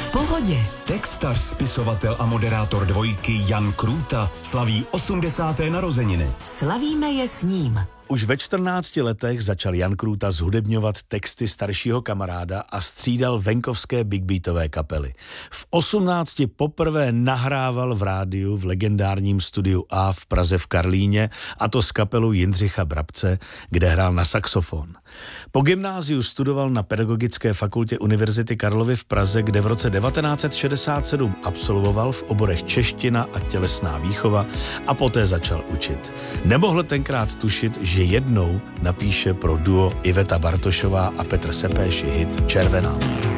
V pohodě. Textař, spisovatel a moderátor Dvojky Jan Krůta slaví 80. narozeniny. Slavíme je s ním. Už ve 14 letech začal Jan Krůta zhudebňovat texty staršího kamaráda a střídal venkovské bigbeatové kapely. V 18 poprvé nahrával v rádiu v legendárním studiu A v Praze v Karlíně, a to s kapelou Jindřicha Brabce, kde hrál na saxofon. Po gymnáziu studoval na Pedagogické fakultě Univerzity Karlovy v Praze, kde v roce 1967 absolvoval v oborech čeština a tělesná výchova a poté začal učit. Nemohl tenkrát tušit, že jednou napíše pro duo Iveta Bartošová a Petr Sepéš hit Červená.